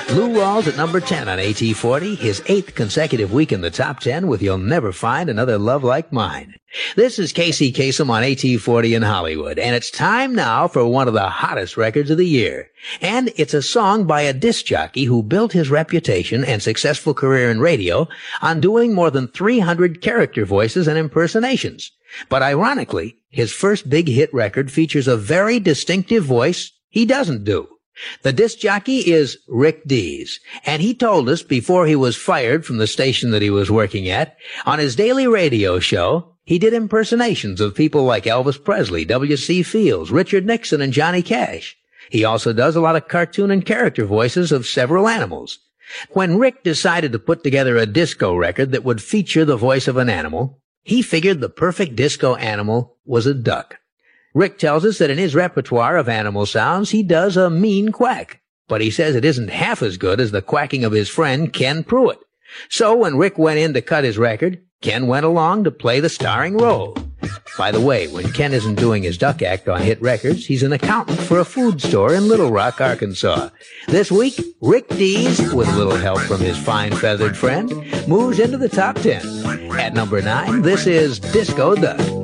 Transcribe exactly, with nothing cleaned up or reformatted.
Lou Rawls at number ten on A T forty, his eighth consecutive week in the top ten with You'll Never Find Another Love Like Mine. This is Casey Kasem on A T forty in Hollywood, and it's time now for one of the hottest records of the year. And it's a song by a disc jockey who built his reputation and successful career in radio on doing more than three hundred character voices and impersonations. But ironically, his first big hit record features a very distinctive voice he doesn't do. The disc jockey is Rick Dees, and he told us before he was fired from the station that he was working at, on his daily radio show, he did impersonations of people like Elvis Presley, W C Fields, Richard Nixon, and Johnny Cash. He also does a lot of cartoon and character voices of several animals. When Rick decided to put together a disco record that would feature the voice of an animal, he figured the perfect disco animal was a duck. Rick tells us that in his repertoire of animal sounds, he does a mean quack, but he says it isn't half as good as the quacking of his friend Ken Pruitt. So when Rick went in to cut his record, Ken went along to play the starring role. By the way, when Ken isn't doing his duck act on hit records, he's an accountant for a food store in Little Rock, Arkansas. This week, Rick Dees, with a little help from his fine feathered friend, moves into the top ten. At number nine, this is Disco Duck.